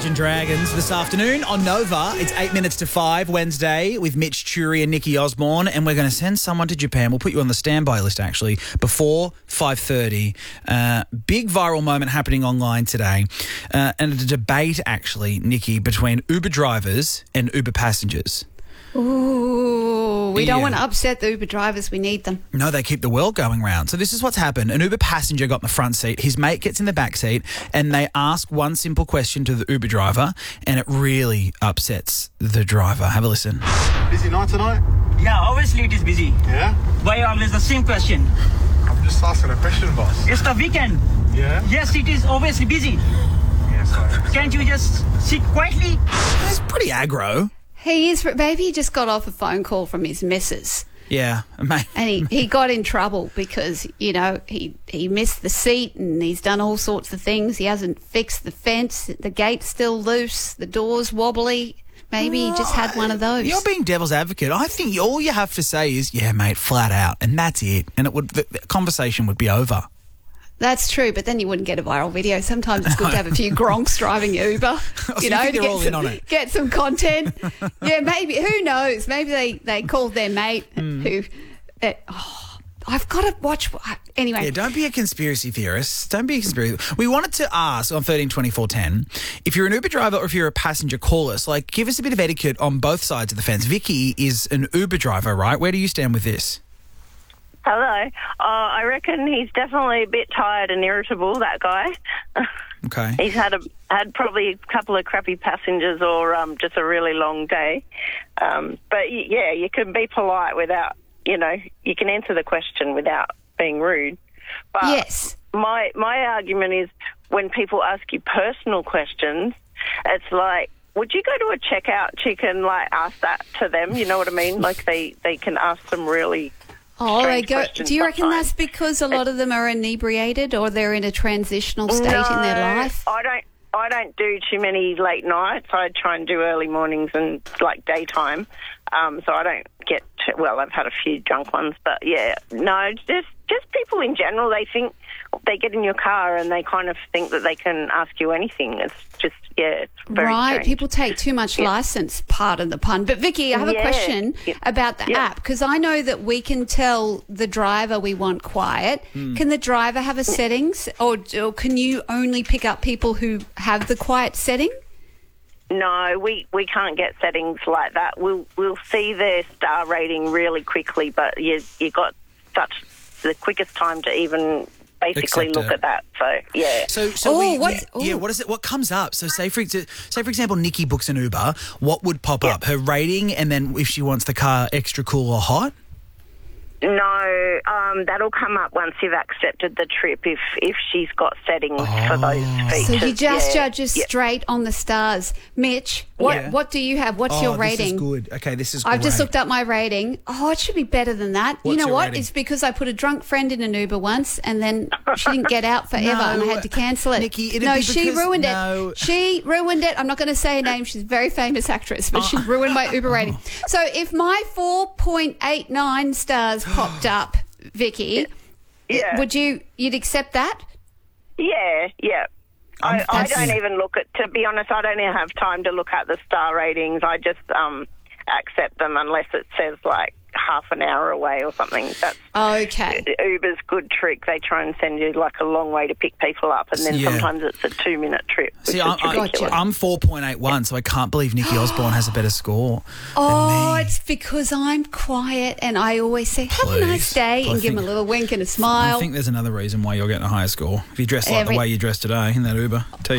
Imagine Dragons this afternoon on Nova. It's 8 minutes to 5 Wednesday with Mitch Churi and Nikki Osborne, and we're going to send someone to Japan. We'll put you on the standby list actually before 5:30. Big viral moment happening online today, and a debate actually, Nikki, between Uber drivers and Uber passengers. Ooh, we don't want to upset the Uber drivers. We need them. No, they keep the world going round. So this is what's happened. An Uber passenger got in the front seat. His mate gets in the back seat and they ask one simple question to the Uber driver and it really upsets the driver. Have a listen. Busy night tonight? Yeah, obviously it is busy. Yeah? Why always the same question? I'm just asking a question, boss. It's the weekend. Yeah? Yes, it is obviously busy. Yeah, sorry. Can't you just sit quietly? It's pretty aggro. He is. Maybe he just got off a phone call from his missus. Yeah, mate. And he got in trouble because, you know, he missed the seat and he's done all sorts of things. He hasn't fixed the fence. The gate's still loose. The door's wobbly. Maybe he just had one of those. You're being devil's advocate. I think all you have to say is, yeah, mate, flat out. And that's it. And the conversation would be over. That's true, but then you wouldn't get a viral video. Sometimes it's good to have a few gronks driving Uber, you know, to get some content. Yeah, maybe. Who knows? Maybe they called their mate who... I've got to watch... Anyway. Yeah, don't be a conspiracy theorist. Don't be a conspiracy. We wanted to ask on 13 24 10, if you're an Uber driver or if you're a passenger, call us. Like, give us a bit of etiquette on both sides of the fence. Vicky is an Uber driver, right? Where do you stand with this? Hello. I reckon he's definitely a bit tired and irritable, that guy. Okay. He's had probably a couple of crappy passengers or just a really long day. But, yeah, you can be polite without, you know, you can answer the question without being rude. But yes. My argument is when people ask you personal questions, it's like, would you go to a checkout chick and, like, ask that to them? You know what I mean? Like, they can ask some really... Oh, they go. Do you reckon that's because a lot of them are inebriated or they're in a transitional state in their life? I don't do too many late nights. I try and do early mornings and like daytime. So I don't get well, I've had a few drunk ones, but yeah, no, just people in general. They think they get in your car and they kind of think that they can ask you anything. It's just, yeah, it's very strange. People take too much license, pardon the pun. But Vicky, I have a question about the app, because I know that we can tell the driver we want quiet. Can the driver have a settings or can you only pick up people who have the quiet setting? No, we can't get settings like that. We'll see their star rating really quickly, but you got the quickest time to even basically look at that. So yeah. What is it? What comes up? So say for example, Nikki books an Uber. What would pop up? Her rating, and then if she wants the car extra cool or hot. No, that'll come up once you've accepted the trip if she's got settings for those features. So you just judge us straight on the stars. Mitch, what do you have? What's your rating? This is good. Okay, this is I've great. just looked up my rating. Oh, it should be better than that. What's you know your what? rating? It's because I put a drunk friend in an Uber once and then she didn't get out forever and I had to cancel it. Nikki, she ruined it. She ruined it. I'm not going to say her name. She's a very famous actress, but she ruined my Uber rating. So if my 4.89 stars popped up, Vicky, you'd accept that? Yeah. I don't even look at, to be honest, I don't even have time to look at the star ratings. I just accept them unless it says like half an hour away or something. That's okay. Uber's good trick. They try and send you like a long way to pick people up, and then sometimes it's a 2-minute trip. See, I'm 4.81, so I can't believe Nikki Osborne has a better score than me. It's because I'm quiet and I always say, have a nice day, and give them a little wink and a smile. I think there's another reason why you're getting a higher score. If you dress like the way you dressed today in that Uber.